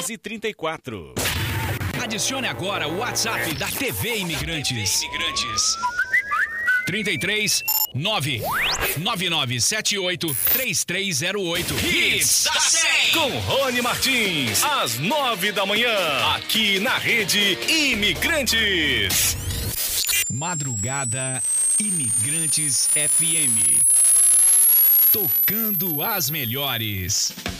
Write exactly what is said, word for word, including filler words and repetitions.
quinze, trinta e quatro. Adicione agora o WhatsApp da T V Imigrantes. Imigrantes. trinta e três, nove nove nove sete oito, três três zero oito. Hits da cem. Com Rony Martins, às nove da manhã, aqui na Rede Imigrantes. Madrugada Imigrantes F M. Tocando as melhores.